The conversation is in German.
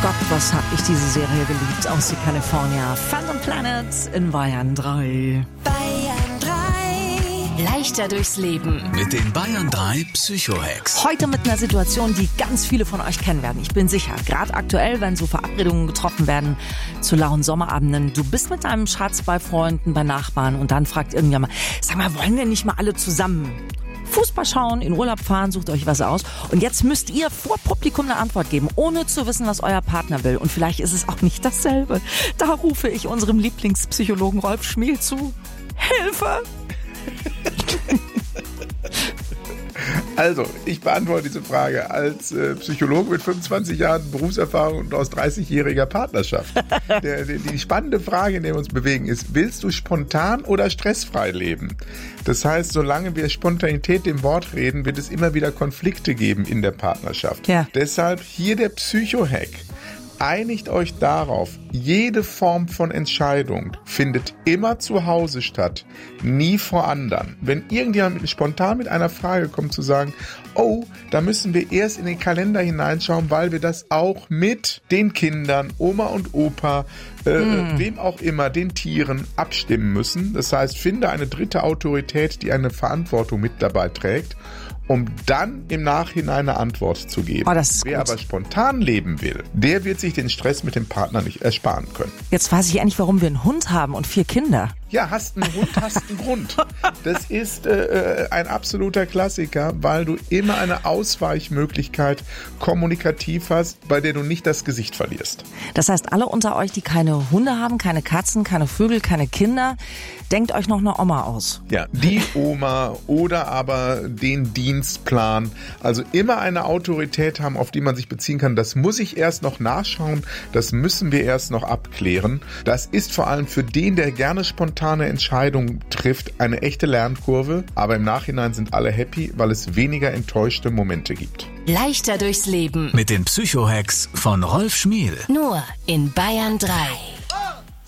Gott, was hab ich diese Serie geliebt. Aus die California. Phantom Planet in Bayern 3. Bayern 3. Leichter durchs Leben. Mit den Bayern 3 Psycho-Hacks. Heute mit einer Situation, die ganz viele von euch kennen werden. Ich bin sicher, gerade aktuell, wenn so Verabredungen getroffen werden zu lauen Sommerabenden. Du bist mit deinem Schatz bei Freunden, bei Nachbarn und dann fragt irgendjemand, sag mal, wollen wir nicht mal alle zusammen Fußball schauen, in Urlaub fahren, sucht euch was aus. Und jetzt müsst ihr vor Publikum eine Antwort geben, ohne zu wissen, was euer Partner will. Und vielleicht ist es auch nicht dasselbe. Da rufe ich unserem Lieblingspsychologen Rolf Schmiel zu. Hilfe! Also, ich beantworte diese Frage als Psychologe mit 25 Jahren Berufserfahrung und aus 30-jähriger Partnerschaft. Die spannende Frage, in der wir uns bewegen, ist, willst du spontan oder stressfrei leben? Das heißt, solange wir Spontanität dem Wort reden, wird es immer wieder Konflikte geben in der Partnerschaft. Ja. Deshalb hier der Psycho-Hack. Einigt euch darauf, jede Form von Entscheidung findet immer zu Hause statt, nie vor anderen. Wenn irgendjemand spontan mit einer Frage kommt, zu sagen, oh, da müssen wir erst in den Kalender hineinschauen, weil wir das auch mit den Kindern, Oma und Opa, wem auch immer, den Tieren abstimmen müssen. Das heißt, finde eine dritte Autorität, die eine Verantwortung mit dabei trägt, um dann im Nachhinein eine Antwort zu geben. Oh, das ist Wer gut. aber spontan leben will, der wird sich den Stress mit dem Partner nicht ersparen können. Jetzt weiß ich endlich, warum wir einen Hund haben und 4 Kinder. Ja, hast einen Hund, hast einen Grund. Das ist ein absoluter Klassiker, weil du immer eine Ausweichmöglichkeit kommunikativ hast, bei der du nicht das Gesicht verlierst. Das heißt, alle unter euch, die keine Hunde haben, keine Katzen, keine Vögel, keine Kinder, denkt euch noch eine Oma aus. Ja, die Oma oder aber den Dienstplan. Also immer eine Autorität haben, auf die man sich beziehen kann. Das muss ich erst noch nachschauen. Das müssen wir erst noch abklären. Das ist vor allem für den, der gerne spontane Entscheidungen trifft, eine echte Lernkurve. Aber im Nachhinein sind alle happy, weil es weniger enttäuschte Momente gibt. Leichter durchs Leben. Mit den Psycho-Hacks von Rolf Schmiel. Nur in Bayern 3.